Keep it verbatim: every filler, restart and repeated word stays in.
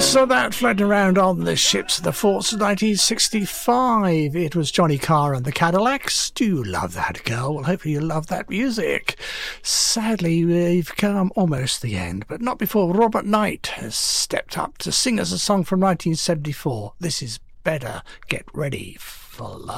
So that floating around on the ships of the forts of nineteen sixty-five. It was Johnny Carr and the Cadillacs. Do you love that, girl? Well, hopefully you love that music. Sadly, we've come almost to the end, but not before Robert Knight has stepped up to sing us a song from nineteen seventy-four. This is Better Get Ready for Love.